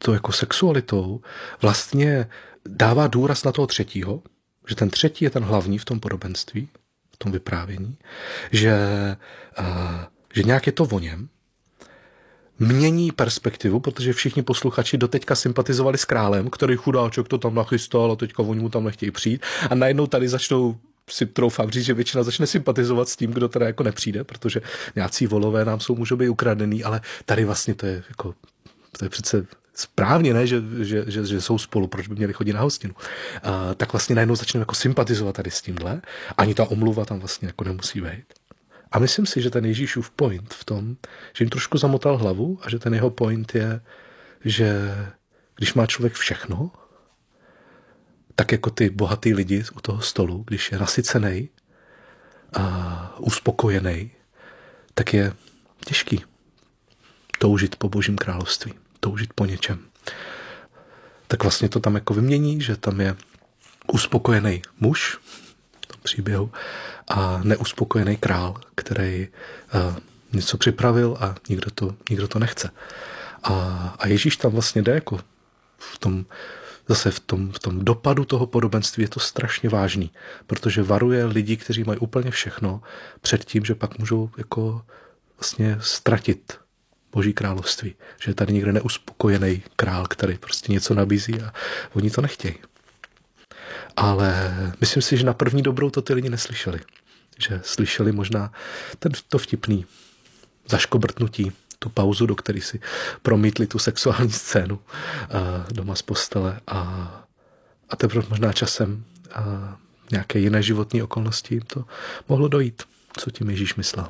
to jako sexualitou vlastně dává důraz na toho třetího, že ten třetí je ten hlavní v tom podobenství, v tom vyprávění, že nějak je to o něm, mění perspektivu, protože všichni posluchači doteďka sympatizovali s králem, který chudáček to tam nachystal a teďka oni mu tam nechtějí přijít a najednou tady začnou si troufám říct, že většina začne sympatizovat s tím, kdo teda jako nepřijde, protože nějací volové nám můžou být ukradený, ale tady vlastně to je přece správně, ne, že jsou spolu, proč by měli chodit na hostinu. Tak vlastně najednou začneme jako sympatizovat tady s tímhle, ani ta omluva tam vlastně jako nemusí být. A myslím si, že ten Ježíšův point v tom, že jim trošku zamotal hlavu a že ten jeho point je, že když má člověk všechno, tak jako ty bohatý lidi u toho stolu, když je nasycený a uspokojený, tak je těžký toužit po Božím království, toužit po něčem. Tak vlastně to tam jako vymění, že tam je uspokojený muž v tom příběhu a neuspokojený král, který něco připravil a nikdo to nechce. A Ježíš tam vlastně jde jako v tom dopadu toho podobenství je to strašně vážný, protože varuje lidi, kteří mají úplně všechno před tím, že pak můžou jako vlastně ztratit Boží království. Že je tady někde neuspokojený král, který prostě něco nabízí a oni to nechtějí. Ale myslím si, že na první dobrou to ty lidi neslyšeli. Že slyšeli možná to vtipný zaškobrtnutí, tu pauzu, do které si promítli tu sexuální scénu doma z postele a teprve možná časem nějaké jiné životní okolnosti jim to mohlo dojít, co tím Ježíš myslel.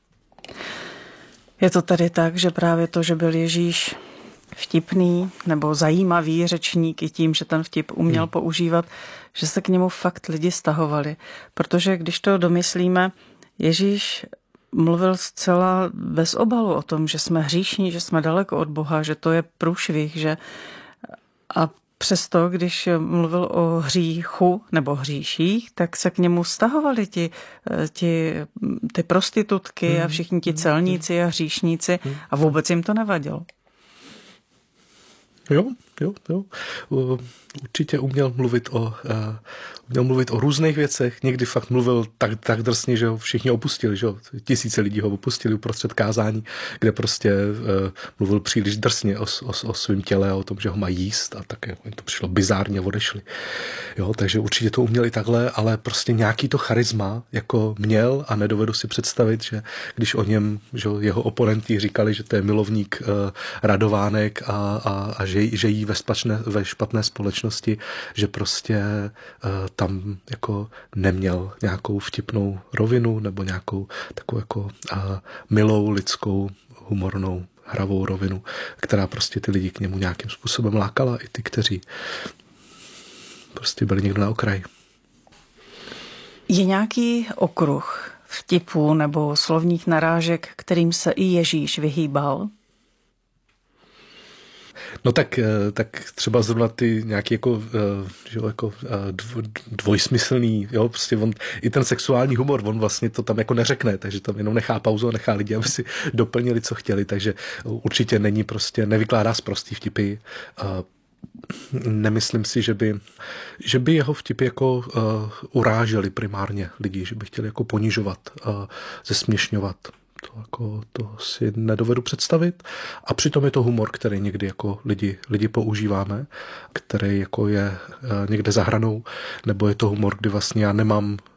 Je to tady tak, že právě to, že byl Ježíš vtipný nebo zajímavý řečník i tím, že ten vtip uměl používat, že se k němu fakt lidi stahovali. Protože když to domyslíme, Ježíš mluvil zcela bez obalu o tom, že jsme hříšní, že jsme daleko od Boha, že to je průšvih, že a přesto, když mluvil o hříchu nebo hříších, tak se k němu stahovali ty prostitutky a všichni ti celníci a hříšníci a vůbec jim to nevadilo. Jo. Určitě uměl mluvit o různých věcech. Někdy fakt mluvil tak drsně, že ho všichni opustili, že tisíce lidí ho opustili uprostřed kázání, kde prostě mluvil příliš drsně o svém těle a o tom, že ho mají jíst a také to přišlo bizárně, odešli. Jo, takže určitě to uměl i takhle, ale prostě nějaký to charisma jako měl a nedovedu si představit, že když o něm, že jeho oponenti říkali, že to je milovník radovánek a že jí ve špatné společnosti, že prostě tam jako neměl nějakou vtipnou rovinu nebo nějakou takovou jako milou, lidskou, humornou, hravou rovinu, která prostě ty lidi k němu nějakým způsobem lákala, i ty, kteří prostě byli někdo na okraji. Je nějaký okruh vtipů nebo slovních narážek, kterým se i Ježíš vyhýbal? No tak třeba zrovna ty nějaký dvojsmyslný, jo, prostě on, i ten sexuální humor, on vlastně to tam jako neřekne, takže tam jenom nechá pauzu a nechá lidi, aby si doplnili, co chtěli, takže určitě nevykládá sprostý vtipy. Nemyslím si, že by jeho vtipy jako uráželi primárně lidi, že by chtěli jako ponižovat, zesměšňovat. To si nedovedu představit. A přitom je to humor, který někdy jako lidi používáme, který jako je někde za hranou, nebo je to humor, kdy vlastně já nemám